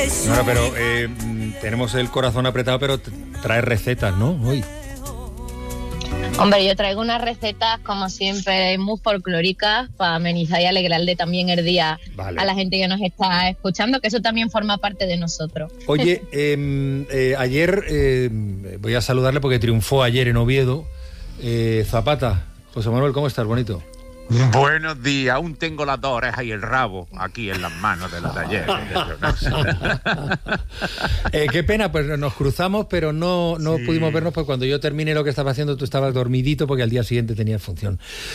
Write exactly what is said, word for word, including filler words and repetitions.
Ahora, pero eh, tenemos el corazón apretado, pero trae recetas, ¿no? Hoy. Hombre, yo traigo unas recetas, como siempre, muy folclóricas para amenizar y alegrarle también el día vale. a la gente que nos está escuchando, que eso también forma parte de nosotros. Oye, eh, eh, ayer, eh, voy a saludarle porque triunfó ayer en Oviedo, eh, Zapata. José Manuel, ¿cómo estás? Bonito. Buenos días, aún tengo las dos orejas y el rabo aquí en las manos de la taller. eh, qué pena, pues nos cruzamos, pero no, no sí. pudimos vernos, porque cuando yo terminé lo que estaba haciendo tú estabas dormidito porque al día siguiente tenías función.